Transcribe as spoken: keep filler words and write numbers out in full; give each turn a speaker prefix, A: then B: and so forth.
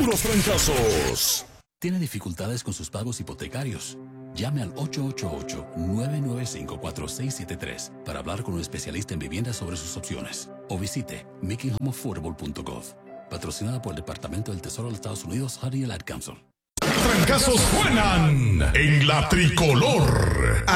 A: puros trancazos.
B: ¿Tiene dificultades con sus pagos hipotecarios? Llame al ocho ocho ocho, nueve nueve cinco, cuatro seis siete tres para hablar con un especialista en vivienda sobre sus opciones. O visite making home affordable punto gov. Patrocinada por el Departamento del Tesoro de los Estados Unidos, Honey and Ad Council.
A: Trancazos suenan en la tricolor.